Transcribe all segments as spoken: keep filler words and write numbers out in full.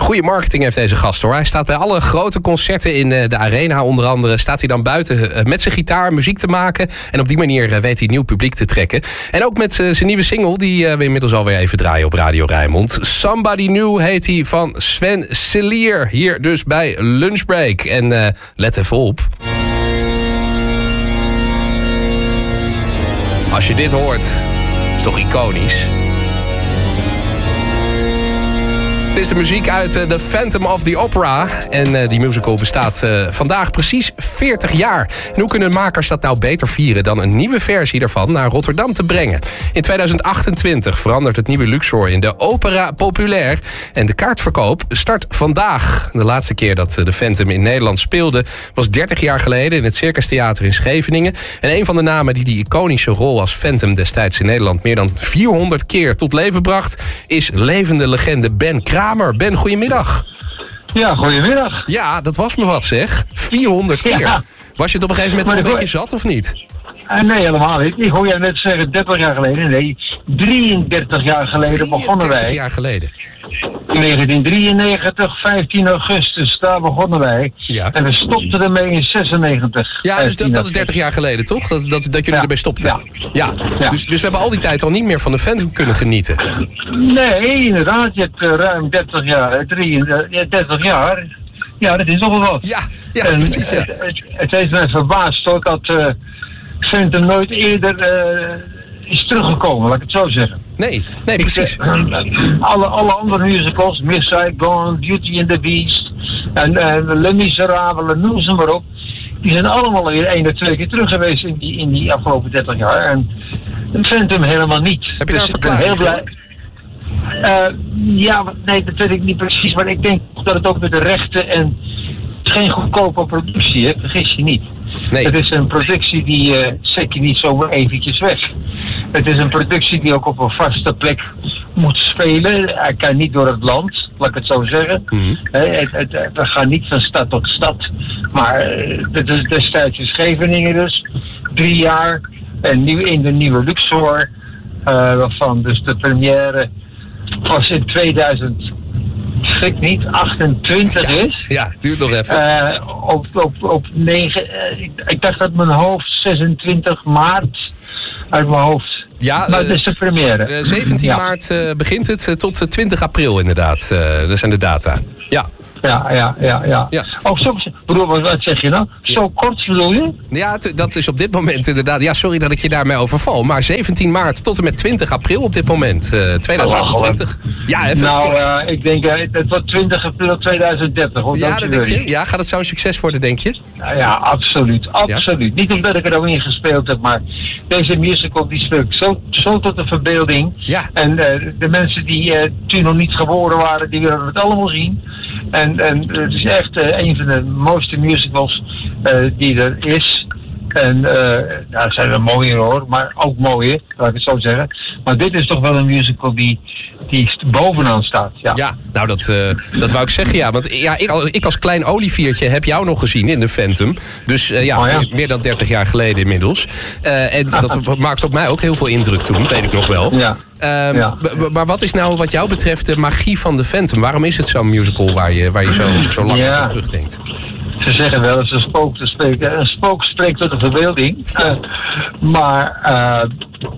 Goede marketing heeft deze gast, hoor. Hij staat bij alle grote concerten in de Arena onder andere. Staat hij dan buiten met zijn gitaar muziek te maken. En op die manier weet hij nieuw publiek te trekken. En ook met zijn nieuwe single, die we inmiddels alweer even draaien op Radio Rijnmond. Somebody New heet hij, van Sven Celier. Hier dus bij Lunchbreak. En uh, let even op. Als je dit hoort, is toch iconisch. Het is de muziek uit uh, The Phantom of the Opera. En uh, die musical bestaat uh, vandaag precies veertig jaar. En hoe kunnen makers dat nou beter vieren dan een nieuwe versie daarvan naar Rotterdam te brengen? In tweeduizend achtentwintig verandert het nieuwe Luxor in de Opera Populaire. En de kaartverkoop start vandaag. De laatste keer dat uh, de Phantom in Nederland speelde was dertig jaar geleden in het Circus Theater in Scheveningen. En een van de namen die die iconische rol als Phantom destijds in Nederland meer dan vierhonderd keer tot leven bracht, is levende legende Ben Kramer. Ben, goedemiddag. Ja, goedemiddag. Ja, dat was me wat, zeg. vierhonderd keer. Ja. Was je het op een gegeven moment wel een beetje zat, of niet? Uh, nee, helemaal niet. Ik hoor jij net zeggen dertig jaar geleden. Nee, drieëndertig jaar geleden begonnen wij. dertig jaar geleden. negentien drieënnegentig, vijftien augustus, daar begonnen wij. Ja. En we stopten ermee in zesennegentig. Ja, dus dat, dat is dertig jaar geleden, toch? Dat, dat, dat jullie ja. ermee stopten. Ja. Ja. ja. Dus, dus we hebben al die tijd al niet meer van de Phantom kunnen genieten. Nee, inderdaad. Je hebt uh, ruim dertig jaar, drieëndertig jaar. Ja, dat is nogal wat. Ja, ja en, precies. Ja. Het, het, het heeft mij verbaasd ook dat uh, Phantom nooit eerder uh, is teruggekomen, laat ik het zo zeggen. Nee, nee, precies. Ik, uh, alle, alle andere musicals, Miss Saigon, Beauty and the Beast en uh, Les Miserables, noem ze maar op. Die zijn allemaal weer één of twee keer terug geweest in die, in die afgelopen dertig jaar. En Phantom helemaal niet. Heb je daar dus een verklaring ik ben heel blij. Uh, ja, nee, dat weet ik niet precies. Maar ik denk dat het ook met de rechten en geen goedkope productie heeft. Vergis je niet. Nee. Het is een productie die uh, zet je niet zomaar eventjes weg. Het is een productie die ook op een vaste plek moet spelen. Hij kan niet door het land, laat ik het zo zeggen. Mm-hmm. Uh, het, het, het, we gaan niet van stad tot stad. Maar uh, het is destijds in Scheveningen dus. Drie jaar. En nu in de nieuwe Luxor. Uh, waarvan dus de première was in tweeduizend, schrik niet, achtentwintig ja, is. Ja, duurt nog even. Uh, op, op, op negen, uh, ik, ik dacht dat mijn hoofd zesentwintig maart uit mijn hoofd. Ja, maar dat is de première. Uh, zeventien ja. maart uh, begint het uh, tot uh, twintig april inderdaad. Uh, dat zijn de data. Ja. Ja, ja, ja, ja. ja. Oh, zo, bedoel, wat zeg je nou? Zo ja. kort bedoel je? Ja, t- dat is op dit moment inderdaad. Ja, sorry dat ik je daarmee overval. Maar zeventien maart tot en met twintig april op dit moment. Uh, tweeduizend achtentwintig. Oh, ja, even nou, kort. Uh, ik denk, uh, het wordt twintig april tweeduizend dertig. Hoor, ja, dat denk je? Ja, gaat het zo'n succes worden, denk je? Ja, ja absoluut. Absoluut. Ja? Niet omdat ik er ook in gespeeld heb, maar deze musical die speelt zo, zo tot de verbeelding. Ja. En uh, de mensen die uh, toen nog niet geboren waren, die willen het allemaal zien. En, en het is echt uh, een van de mooiste musicals uh, die er is. En uh, ja, er zijn er mooier hoor, maar ook mooier, laat ik het zo zeggen. Maar dit is toch wel een musical die, die bovenaan staat. Ja, ja nou dat, uh, dat wou ik zeggen, ja. Want ja, ik, ik als klein oliviertje heb jou nog gezien in de Phantom. Dus uh, ja, oh, ja. Meer, meer dan dertig jaar geleden inmiddels. Uh, en dat maakt op mij ook heel veel indruk toen, weet ik nog wel. Ja. Um, ja. b- maar wat is nou wat jou betreft de magie van de Phantom? Waarom is het zo'n musical waar je, waar je zo, zo lang ja. aan terugdenkt? Ze zeggen wel eens een spook te spreken. Een spook spreekt tot de verbeelding. Uh, maar uh,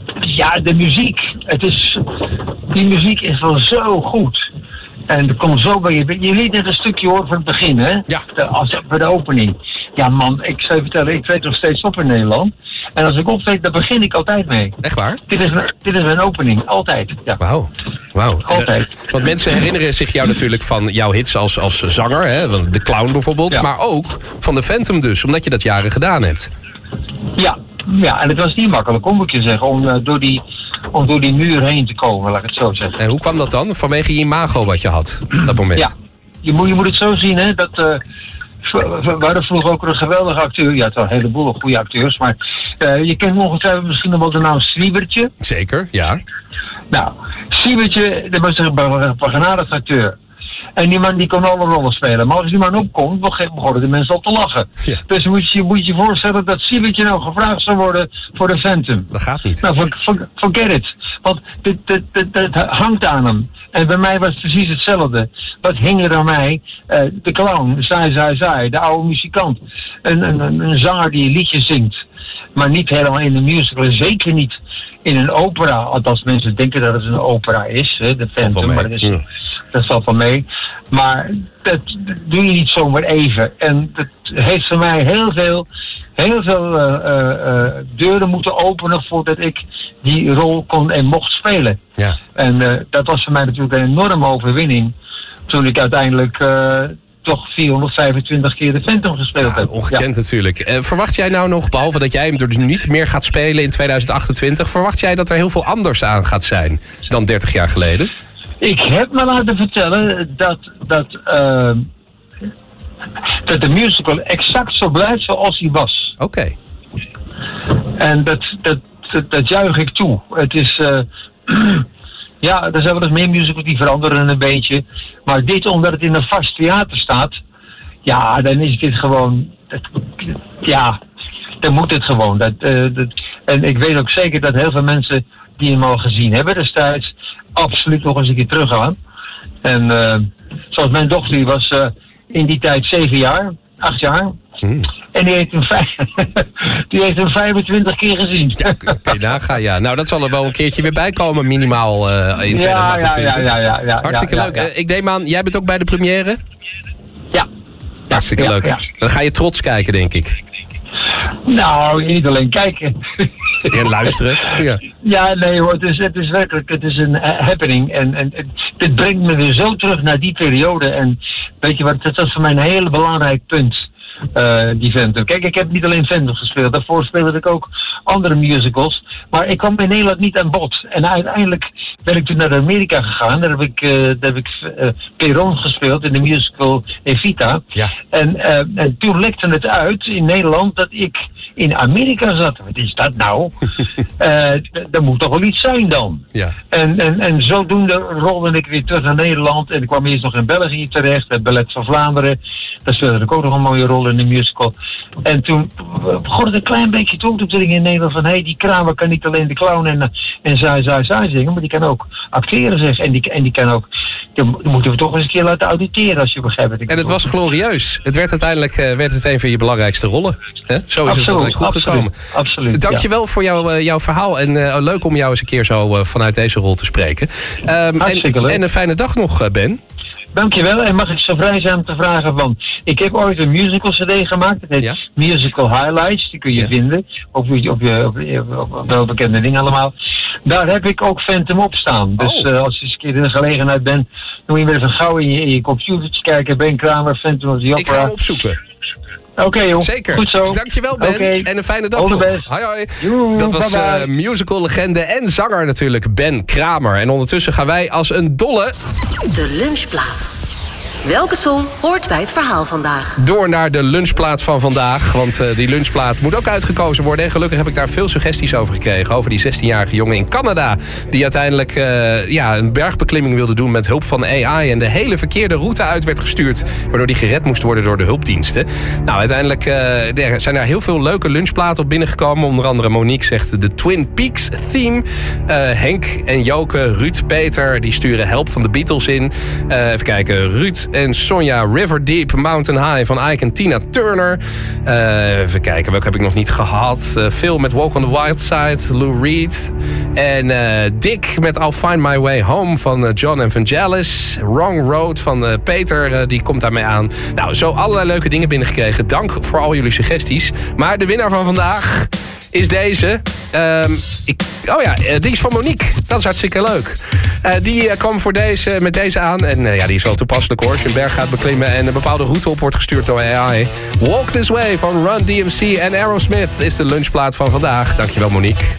ja, de muziek. Het is, die muziek is wel zo goed. En er komt zo bij je. Je liet net een stukje horen van het begin, hè? Ja. De, als, bij de opening. Ja man, ik zou je vertellen, ik treed nog steeds op in Nederland. En als ik optreed, daar begin ik altijd mee. Echt waar? Dit is, dit is mijn opening, altijd. Ja. Wauw. Wauw. Altijd. Uh, want mensen herinneren zich jou natuurlijk van jouw hits als, als zanger, hè? De Clown bijvoorbeeld. Ja. Maar ook van de Phantom dus, omdat je dat jaren gedaan hebt. Ja, ja en het was niet makkelijk, om moet je zeggen, om, uh, door die, om door die muur heen te komen, laat ik het zo zeggen. En hoe kwam dat dan? Vanwege je imago wat je had op dat moment? Ja, je moet, je moet het zo zien, hè, dat... Uh, we hadden vroeger ook een geweldige acteur. Ja, het waren een heleboel goede acteurs. Maar uh, je kent ongetwijfeld misschien nog wel de naam Swiebertje. Zeker, ja. Nou, Swiebertje, dat was een begenadigd acteur. En die man die kon alle rollen spelen. Maar als die man opkomt, begonnen de mensen al te lachen. Ja. Dus moet je moet je voorstellen dat Siebertje nou gevraagd zou worden voor de Phantom. Dat gaat niet. Nou, forget it. Want dit, dit, dit, dit hangt aan hem. En bij mij was het precies hetzelfde. Wat hing er aan mij? Uh, de clown, saai, saai, saai. De oude muzikant. Een, een, een zanger die liedjes zingt. Maar niet helemaal in de musical. Zeker niet in een opera. Althans, mensen denken dat het een opera is. Hè, de Phantom. Maar dat, is, ja. dat valt wel mee. Maar dat, dat doe je niet zomaar even. En dat heeft voor mij heel veel... heel veel uh, uh, deuren moeten openen voordat ik die rol kon en mocht spelen. Ja. En uh, dat was voor mij natuurlijk een enorme overwinning. Toen ik uiteindelijk uh, toch vierhonderdvijfentwintig keer de Phantom gespeeld ja, heb. Ongekend ja. natuurlijk. Uh, verwacht jij nou nog, behalve dat jij hem er dus niet meer gaat spelen in tweeduizend achtentwintig... verwacht jij dat er heel veel anders aan gaat zijn dan dertig jaar geleden? Ik heb me laten vertellen dat... dat uh, dat de musical exact zo blijft zoals hij was. Oké. Okay. En dat, dat, dat, dat juich ik toe. Het is... Uh, ja, er zijn wel eens meer musicals die veranderen een beetje. Maar dit, omdat het in een vast theater staat... Ja, dan is dit gewoon... Dat, ja, dan moet het gewoon. Dat, uh, dat, en ik weet ook zeker dat heel veel mensen die hem al gezien hebben destijds... absoluut nog eens een keer teruggaan. En uh, zoals mijn dochter, die was... Uh, in die tijd zeven jaar, acht jaar. Hmm. En die heeft, hem vijf, die heeft hem vijfentwintig keer gezien. Ja, kun je nagaan, ja. Nou, dat zal er wel een keertje weer bij komen, minimaal uh, in tweeduizend achtentwintig. Ja, ja, ja, ja, ja, Hartstikke ja, leuk. Ja, ja. Uh, ik neem aan, jij bent ook bij de première? Ja. Hartstikke ja, leuk. Ja. Dan ga je trots kijken, denk ik. Nou, niet alleen kijken. En luisteren. Ja, ja nee hoor, het is, het is werkelijk, het is een uh, happening. En, en het, dit brengt me weer zo terug naar die periode. En weet je wat, dat was voor mij een heel belangrijk punt. Uh, die Phantom. Kijk, ik heb niet alleen Phantom gespeeld. Daarvoor speelde ik ook andere musicals. Maar ik kwam in Nederland niet aan bod. En uiteindelijk ben ik toen naar Amerika gegaan. Daar heb ik, uh, daar heb ik uh, Perron gespeeld in de musical Evita. Ja. En, uh, en toen lekte het uit in Nederland dat ik in Amerika zat. Wat is dat nou? uh, er moet toch wel iets zijn dan? Ja. En, en, en zodoende rolde ik weer terug naar Nederland. En ik kwam eerst nog in België terecht. Het Ballet van Vlaanderen. Daar speelde ik ook nog een mooie rol in de musical. En toen begon het een klein beetje toe te dringen in Nederland van... hé, hey, die Kramer kan niet alleen de clown en, en saai, saai, saai zingen... maar die kan ook acteren, zeg. En die, en die kan ook... Dan moeten we toch eens een keer laten auditeren, als je begrijpt wat ik En het was glorieus. Het werd uiteindelijk uh, werd het een van je belangrijkste rollen. Hè? Zo is absoluut, het uiteindelijk goed absoluut, gekomen. Absoluut, Dankjewel ja. voor jou, uh, jouw verhaal. En uh, leuk om jou eens een keer zo uh, vanuit deze rol te spreken. Um, en, en een fijne dag nog, uh, Ben. Dankjewel. En mag ik zo vrij zijn om te vragen van... Ik heb ooit een musical cd gemaakt. Dat heet ja? Musical Highlights. Die kun je ja. vinden. Op je, op je, op je op, op welbekende dingen allemaal. Daar heb ik ook Phantom op staan. Dus oh. uh, als je eens een keer in de gelegenheid bent... dan moet je weer even gauw in je, in je computertje kijken. Ben Kramer, Phantom of the Opera. Ik ga hem opzoeken. Oké okay, joh. Zeker. Goed zo. Dankjewel Ben. Okay. En een fijne dag nog. Hoi hoi. Joe, dat was uh, musical legende en zanger natuurlijk Ben Kramer. En ondertussen gaan wij als een dolle... De lunchplaat. Welke song hoort bij het verhaal vandaag? Door naar de lunchplaat van vandaag. Want uh, die lunchplaat moet ook uitgekozen worden. En gelukkig heb ik daar veel suggesties over gekregen. Over die zestienjarige jongen in Canada. Die uiteindelijk uh, ja, een bergbeklimming wilde doen met hulp van A I. En de hele verkeerde route uit werd gestuurd. Waardoor die gered moest worden door de hulpdiensten. Nou, uiteindelijk uh, zijn er heel veel leuke lunchplaten op binnengekomen. Onder andere Monique zegt de Twin Peaks theme. Uh, Henk en Joke, Ruud, Peter, die sturen Help van de Beatles in. Uh, even kijken, Ruud en Sonja, River Deep, Mountain High van Ike en Tina Turner. Uh, even kijken, welke heb ik nog niet gehad? Uh, Phil met Walk on the Wild Side, Lou Reed. En uh, Dick met I'll Find My Way Home van uh, John Evangelis. Wrong Road van uh, Peter, uh, die komt daarmee aan. Nou, zo allerlei leuke dingen binnengekregen. Dank voor al jullie suggesties. Maar de winnaar van vandaag is deze. Um, ik, oh ja, die is van Monique. Dat is hartstikke leuk. Uh, die uh, kwam voor deze, met deze aan. En uh, ja, die is wel toepasselijk hoor. Als je een berg gaat beklimmen en een bepaalde route op wordt gestuurd door A I. Walk This Way van Run D M C en Aerosmith is de lunchplaat van vandaag. Dankjewel Monique.